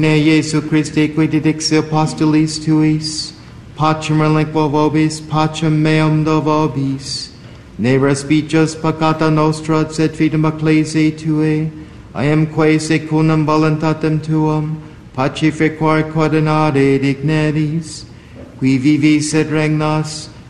Ne Iesu Christe qui didixi apostolis tuis, pacem relinquo vobis, pacem meum do vobis, ne respicius peccata nostra, sed fidem ecclesiae Tuae, iamque secundum voluntatem Tuam, pacificar coordinare digneris, qui vivis et regnas,